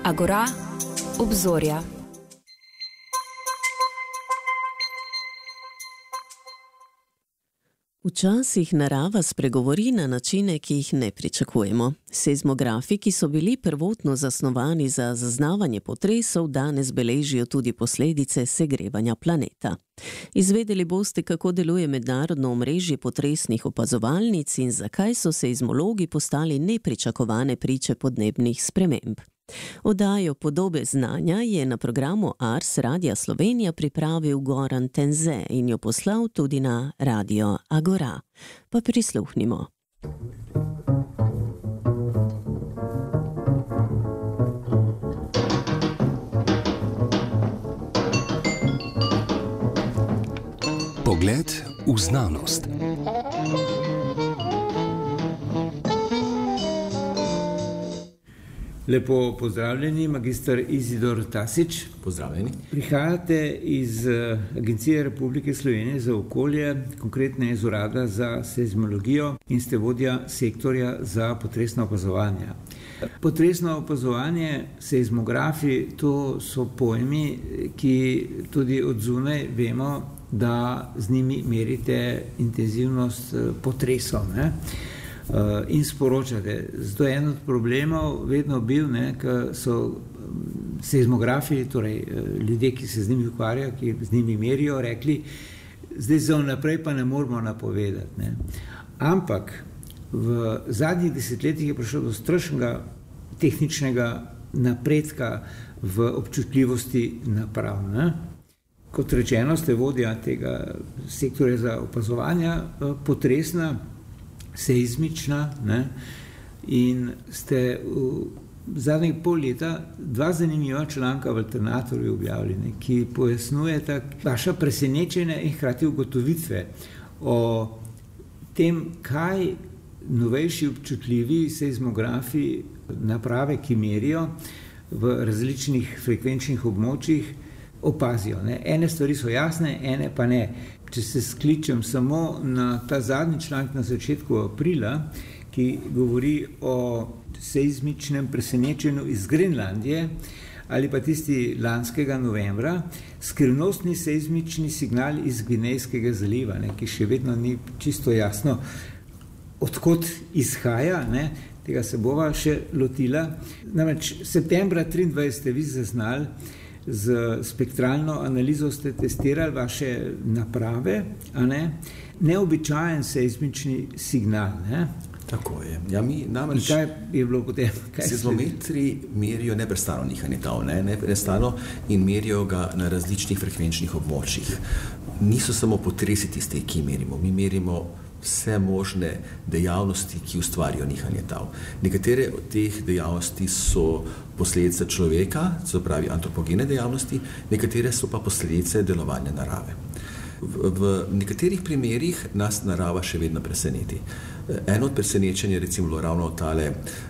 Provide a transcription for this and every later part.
Agora, obzorja. Včasih narava spregovori na načine, ki jih ne pričakujemo. Seizmografi, ki so bili prvotno zasnovani za zaznavanje potresov, danes beležijo tudi posledice segrevanja planeta. Izvedeli boste, kako deluje mednarodno omrežje potresnih opazovalnic in zakaj so seizmologi postali nepričakovane priče podnebnih sprememb. Oddajo Podobe znanja je na programu Ars Radia Slovenija pripravil Goran Tenze in jo poslal tudi na Radio Agora. Pa prisluhnimo. Pogled v znanost. Lepo pozdravljeni, magister Izidor Tasić. Pozdravljeni. Prihajate iz Agencije Republike Slovenije za okolje, konkretno iz Urada za seizmologijo in ste vodja sektorja za potresna opazovanja. Potresno opazovanje, seizmografi, to so pojmi, ki tudi od zunaj vemo, da z njimi merite intenzivnost potresov, ne? In sporočate. Zato je en od problemov vedno bil, ker so seizmografi, torej ljudje, ki se z njimi ukvarjajo, ki z njimi merijo, rekli, zdaj za naprej pa ne moramo napovedati. Ne. Ampak v zadnjih desetletjih je prišlo do strašnega tehničnega napredka v občutljivosti naprav. Ne. Kot rečeno, ste vodja tega sektorja za opazovanja potresna, seizmična, ne? In ste v zadnjih pol leta dva zanimiva članka v Alternatorju objavljeni, ki pojasnjujeta vaša presenečenja in hkrati ugotovitve o tem, kaj novejši občutljivi seizmografi, naprave, ki merijo v različnih frekvenčnih območjih, opazijo. Ne? Ene stvari so jasne, ene pa ne. Če se skličem samo na ta zadnji članek na začetku aprila, ki govori o seizmičnem presenečenju iz Grenlandije, ali pa tisti lanskega novembra, skrivnostni seizmični signal iz Gvinejskega zaliva, ne, ki še vedno ni čisto jasno, odkot izhaja, ne, tega se bova še lotila. Namreč septembra 23 ste vi zaznali, z spektralno analizo ste testirali vaše naprave, a ne? Neobičajen seizmični signal, ne? Tako je. Ja, mi namreč... Kaj je bilo potem? Seizmometri merijo neprestano nihanje tal, neprestano in merijo ga na različnih frekvenčnih območjih. Niso samo potresi tiste, ki merimo. Mi merimo vse možne dejavnosti, ki ustvarijo nihanje tal. Nekatere od teh dejavnosti so posledice človeka, se pravi antropogene dejavnosti, nekatere so pa posledice delovanja narave. V nekaterih primerih nas narava še vedno preseneti. Eno od presenečenj je recimo ravno tale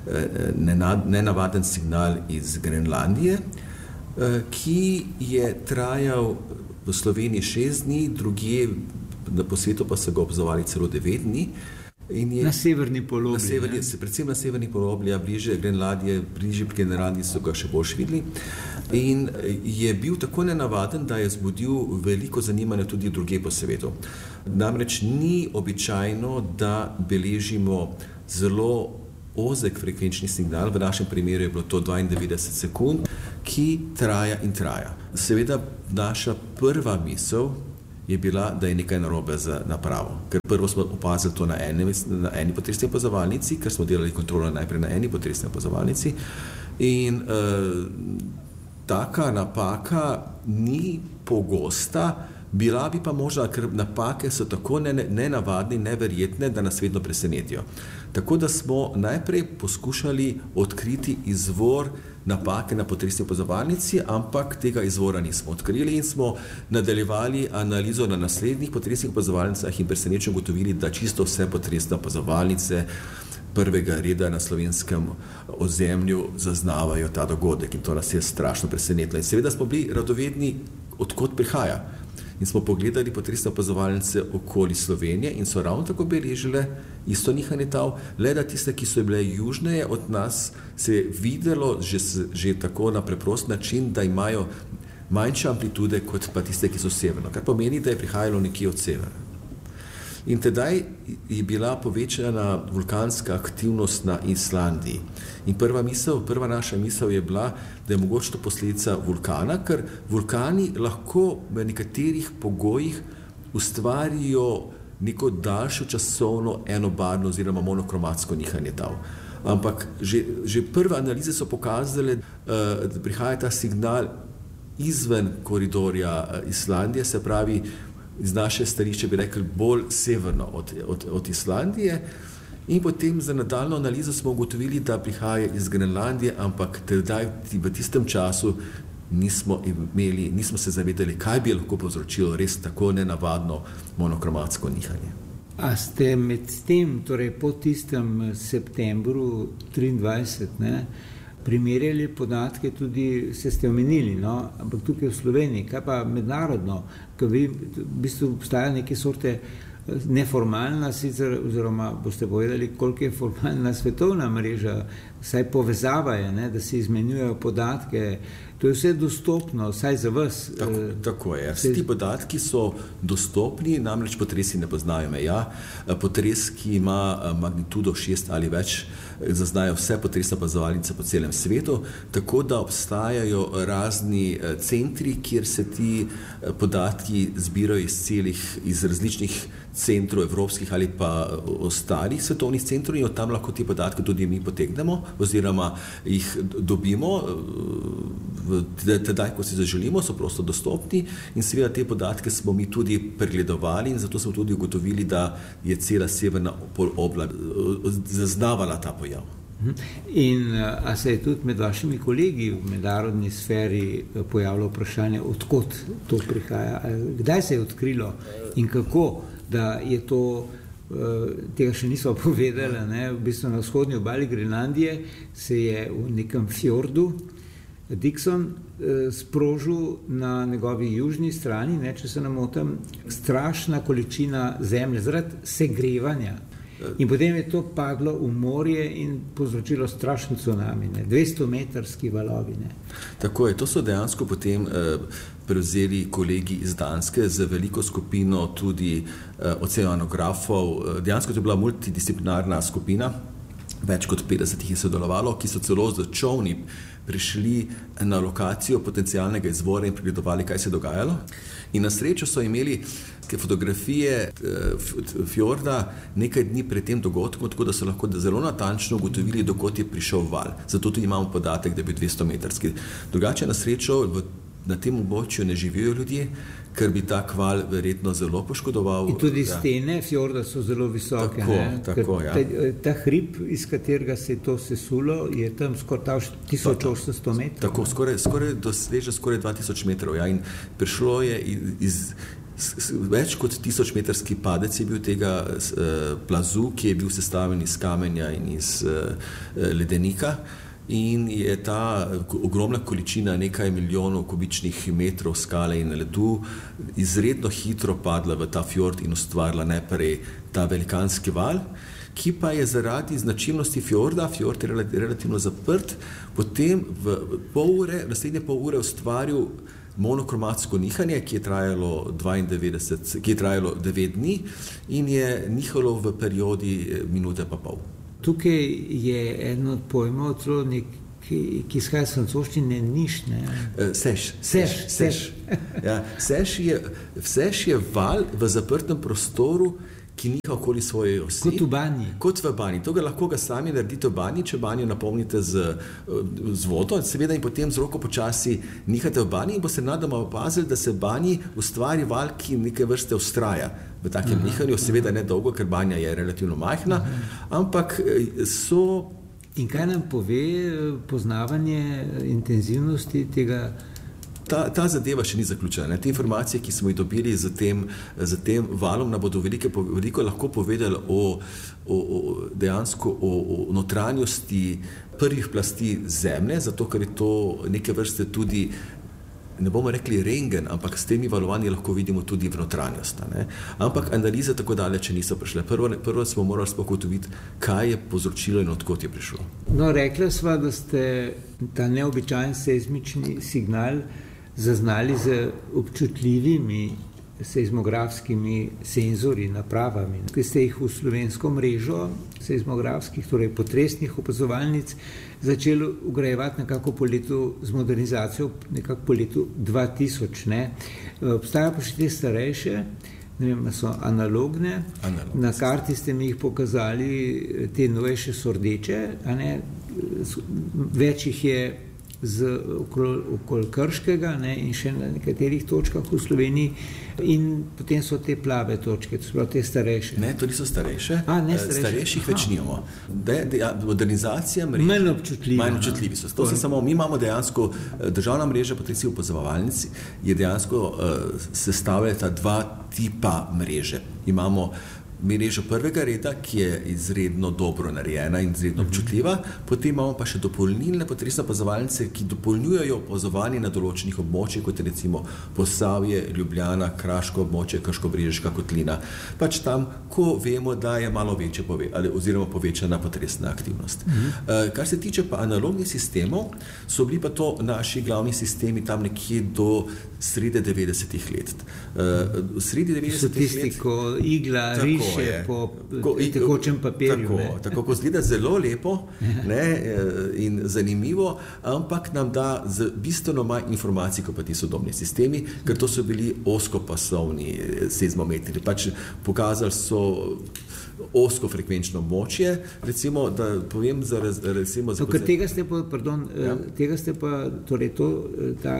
nenavaden signal iz Grenlandije, ki je trajal v Sloveniji 6 dni, drugje po svetu pa so ga opazovali celo 9 dni. Na severni polobli. Predvsem na severni polobli, bliže Grenlandije, bliže Grenlandiji so ga še bolj videli. In je bil tako nenavaden, da je zbudil veliko zanimanja tudi drugje po svetu. Namreč ni običajno, da beležimo zelo ozek frekvenčni signal, v našem primeru je bilo to 92 sekund, ki traja in traja. Seveda naša prva misel je bila, da je nekaj narobe z napravo. Ker prvo smo opazili to na eni potresni opazovalnici, ker smo delali kontrolo najprej na eni potresni opazovalnici in taka napaka ni pogosta, bila bi pa možda, ker napake so tako nenavadne, neverjetne, da nas vedno presenetijo. Tako da smo najprej poskušali odkriti izvor napake na potresni opazovalnici, ampak tega izvora nismo odkrili in smo nadaljevali analizo na naslednjih potresnih opazovalnicah in presenečenj ugotovili, da čisto vse potresne opazovalnice prvega reda na slovenskem ozemlju zaznavajo ta dogodek in to nas je strašno presenetilo. In seveda smo bili radovedni, odkot prihaja. in smo pogledali potresne opazovalnice okoli Slovenije in so ravno tako beležile isto nihanje tal, le da tiste, ki so bile južneje od nas, se je videlo že tako na preprost način, da imajo manjše amplitude kot pa tiste, ki so severno, kar pomeni, da je prihajalo nekje od severa. In tedaj je bila povečana vulkanska aktivnost na Islandiji. In prva naša misel je bila, da je mogoče to posledica vulkana, ker vulkani lahko v nekaterih pogojih ustvarijo neko daljšo časovno enobarvno oziroma monokromatsko nihanje tal. Ampak že prve analize so pokazale, da prihaja ta signal izven koridorja Islandije, se pravi, iz naše stališče bi rekli bolj severno od Islandije, in potem za nadaljno analizo smo ugotovili, da prihaja iz Grenlandije, ampak tedaj v tistem času nismo se zavedali, kaj bi lahko povzročilo res tako nenavadno monokromatsko nihanje. A ste med tem, torej po tistem septembru 23, primerjali podatke tudi, ste omenili, ampak tukaj v Sloveniji, kaj pa mednarodno, ker v bistvu obstaja neke sorte neformalna sicer, oziroma boste povedali, koliko je formalna svetovna mreža, vsaj povezava je, da se izmenjujejo podatke, to je vse dostopno, vsaj za vas. Tako je. Vsi ti podatki so dostopni, namreč potresi ne poznajo meja. Potres, ki ima magnitudo 6 ali več, zaznajo vse potresne opazovalnice po celem svetu, tako da obstajajo razni centri, kjer se ti podatki zbirajo iz različnih centrov evropskih ali pa ostalih svetovnih centrov, in od tam lahko ti podatke tudi mi potegnemo oziroma jih dobimo. Tedaj, ko si zaželimo, so prosto dostopni, in seveda te podatke smo mi tudi pregledovali in zato smo tudi ugotovili, da je cela severna polobla zaznavala ta pojav. In a se je tudi med vašimi kolegi v mednarodni sferi pojavilo vprašanje, odkot to prihaja? Kdaj se je odkrilo in kako, da je to, tega še nismo povedali, v bistvu na vzhodni obali Grenlandije se je v nekem fjordu Dixon sprožil na njegovi južni strani, če se ne motim, strašna količina zemlje zaradi segrevanja. In potem je to padlo v morje in povzročilo strašen cunami, 200-metrski valovi. Tako je, to so dejansko potem prevzeli kolegi iz Danske z veliko skupino tudi oceanografov. Dejansko to je bila multidisciplinarna skupina, več kot 50 jih je sodelovalo, ki so celo z čolni prišli na lokacijo potencialnega izvora in pregledovali, kaj se je dogajalo. In na srečo so imeli fotografije fjorda nekaj dni pred tem dogodkom, tako da so lahko zelo natančno ugotovili, dokot je prišel val. Zato tudi imamo podatek, da je bil 200-metrski. Drugače na srečo na tem območju ne živijo ljudje, ker bi tak val verjetno zelo poškodoval. In tudi stene fjorda so zelo visoke. Tako, ja. Ta hrib, iz katerega se je to sesulo, je tam skoraj 1800 metrov. Tako, doseže skoraj 2000 metrov. Ja, in prišlo je iz več kot 1000-metrski padec je bil tega plazu, ki je bil sestavljen iz kamenja in iz ledenika. In je ta ogromna količina, nekaj milijonov kubičnih metrov skale in ledu, izredno hitro padla v ta fjord in ustvarila najprej ta velikanski val, ki pa je zaradi značilnosti fjorda, fjord je relativno zaprt, potem v naslednje pol ure ustvaril monokromatsko nihanje, ki je trajalo 9 dni in je nihalo v periodi minute pa pol. Tukaj je eno od pojmov, ki izhaja iz francoščine, niš, Sež. Ja, Sež je val v zaprtem prostoru, ki niha okoli svoje osi. Kot v banji. Kot v banji. To lahko ga sami naredite v banji, če banjo napolnite z vodo, seveda, in potem z roko počasi nihate v banji in boste nadoma opazili, da se v banji ustvari val, ki neke vrste ustraja v takem nihanju, seveda ne dolgo, ker banja je relativno majhna, ampak so... In kaj nam pove poznavanje intenzivnosti tega? Ta zadeva še ni zaključena. Te informacije, ki smo jih dobili z tem valom, nam bodo veliko lahko povedali dejansko o notranjosti prvih plasti zemlje, zato ker je to neke vrste tudi ne bomo rekli rentgen, ampak s temi valovanji lahko vidimo tudi v notranjost. Ampak analize tako daleč niso prišle. Prvo smo morali sploh ugotoviti, kaj je povzročilo in odkot je prišlo. No, rekla sva, da ste ta neobičajen seizmični signal zaznali z občutljivimi seizmografskimi senzori, napravami, ki ste jih v slovensko mrežo seizmografskih, torej potresnih opazovalnic, začeli ugrajevati nekako po letu z modernizacijo, nekako po letu 2000. Obstajajo pa še te starejše, ne vem, so analogne. Na karti ste mi jih pokazali, te novejše so rdeče, več jih je okoli Krškega in še na nekaterih točkah v Sloveniji, in potem so te plave točke, to so te starejše. Ne, to niso starejše. Starejših več nimamo. Modernizacija mreže. Manj občutljivi so. To se samo, mi imamo dejansko, državna mreža potresnih opazovalnic je dejansko sestavljata dva tipa mreže. Imamo mrežo prvega reda, ki je izredno dobro narejena in izredno občutljiva, potem imamo pa še dopolnilne potresne opazovalnice, ki dopolnjujejo opazovanje na določenih območjih, kot je recimo Posavje, Ljubljana, Kraško območje, Krško-Brežiška kotlina. Pač tam, ko vemo, da je malo večja oziroma povečana potresna aktivnost. Kar se tiče pa analognih sistemov, so bili pa to naši glavni sistemi tam nekje do srede 90-ih let. Sredi 90-ih let... Ko igla riše po tekočem papirju. Tako, ko zgleda zelo lepo in zanimivo, ampak nam da bistveno manj informacij, kot pa ti sodobni sistemi, ker to so bili oskopasovni seizmometri. Pač pokazali so oskofrekvenčno območje, recimo, da povem tega ste pa, torej ta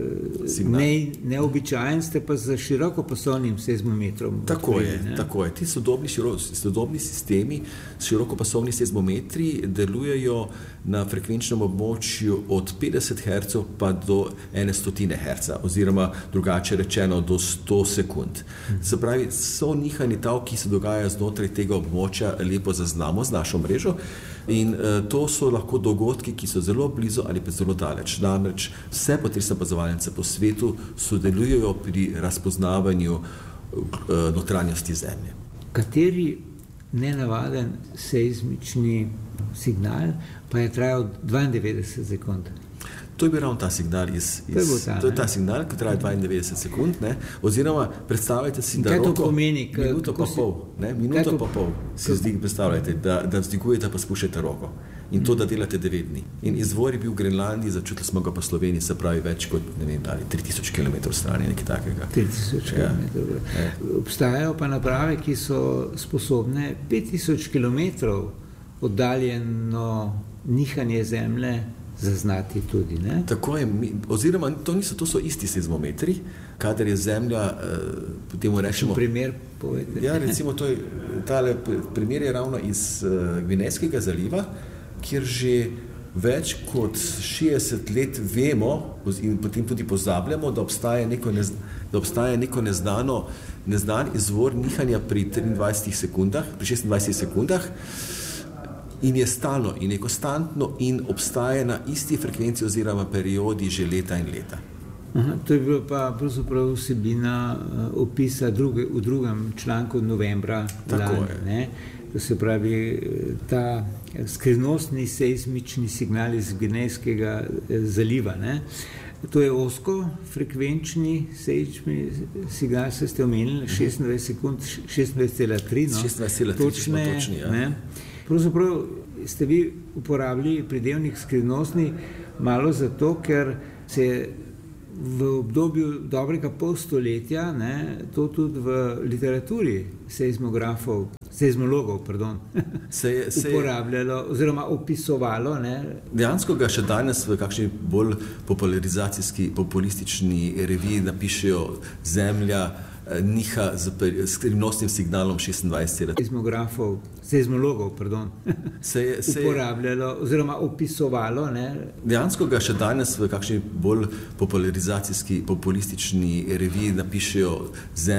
neobičajen ste pa za širokopasovnim seizmometrom. Tako je. Ti sodobni sistemi, širokopasovni seizmometri delujejo na frekvenčnem območju od 50 Hz pa do 1/100 Hz, oziroma drugače rečeno do 100 sekund. Se pravi, so nihanje tav, ki se dogajajo znotraj tega območja, lepo zaznamo z našo mrežo, in to so lahko dogodki, ki so zelo blizu ali pa zelo daleč. Namreč vse potresne opazovalnice po svetu sodelujejo pri razpoznavanju notranjosti Zemlje. Kateri nenavaden seizmični signal pa je trajal 92 sekund? To je bil ravno ta signal to je ta signal, ki traja 92 sekund, oziroma predstavljajte si, da minuto pa pol si predstavljajte, da vzdigujete pa spuščate roko. In to, da delate 9 dni. In izvor je bil v Grenlandiji, začutili smo ga pa v Sloveniji, se pravi več kot, 3000 km strani, nekaj takega. 3000 km. Obstajajo pa naprave, ki so sposobne 5000 km oddaljeno nihanje Zemlje zaznati tudi, ne? Tako je, oziroma to so isti seizmometri, kadar je Zemlja, potem rečemo... Primer povedete. Ja, recimo, tale primer je ravno iz Gvinejskega zaliva, kjer že več kot 60 let vemo in potem tudi pozabljamo, da obstaja neko neznan izvor nihanja pri 23 sekundah, pri 26 sekundah, in je stalno in je konstantno in obstaja na isti frekvenci oziroma periodi že leta in leta. To je bila pa pravzaprav vsebina opisa v drugem članku novembra lani. To se pravi, ta skrivnostni seizmični signal iz Gvinejskega zaliva. To je oskofrekvenčni seizmični signal, se ste omenili, 26 sekund, 26,3. Točni. Pravzaprav ste vi uporabili pridevnik skrivnostni malo zato, ker se je v obdobju dobrega pol stoletja to tudi v literaturi seizmologov, uporabljalo oziroma opisovalo. Dejansko ga še danes v kakšni bolj popularizacijski, populistični reviji napišejo Zemlja niha z skrivnostnim signalom 26. Seizmologov, uporabljalo oziroma opisovalo. Dejansko ga še danes v kakšni bolj popularizacijski, populistični reviji napišejo Zemlja